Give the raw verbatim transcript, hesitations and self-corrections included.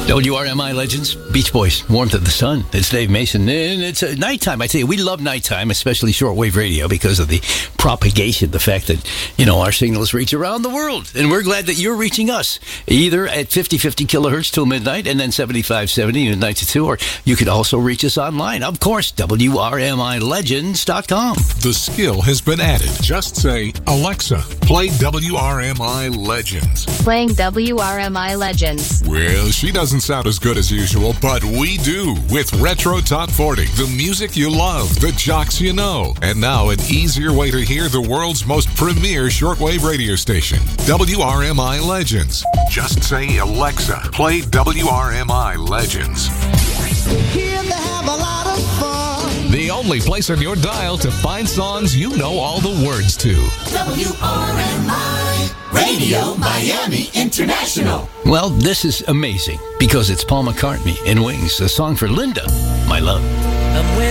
W R M I Legends, Beach Boys, Warmth of the Sun. It's Dave Mason, and it's uh, nighttime. I tell you, we love nighttime, especially shortwave radio, because of the propagation, the fact that, you know, our signals reach around the world, and we're glad that you're reaching us, either at fifty fifty kilohertz till midnight, and then seventy-five seventy midnight to two, or you could also reach us online, of course, W R M I legends dot com. The skill has been added. Just say, Alexa, play W R M I Legends. Playing W R M I Legends. Well, she doesn't sound as good as usual, but we do with Retro Top forty, the music you love, the jocks you know, and now an easier way to hear the world's most premier shortwave radio station, W R M I Legends. Just say, Alexa, play W R M I Legends. Here they have a lot of fun. The only place on your dial to find songs you know all the words to. W R M I Radio Miami International. Well, this is amazing, because it's Paul McCartney and Wings, a song for Linda, my love. I'm